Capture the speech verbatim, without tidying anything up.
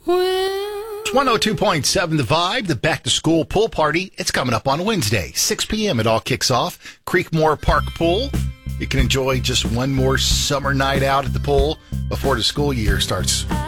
Well, one oh two point seven The Vibe, the back-to-school pool party. It's coming up on Wednesday, six p.m. It all kicks off. Creekmore Park Pool. You can enjoy just one more summer night out at the pool before the school year starts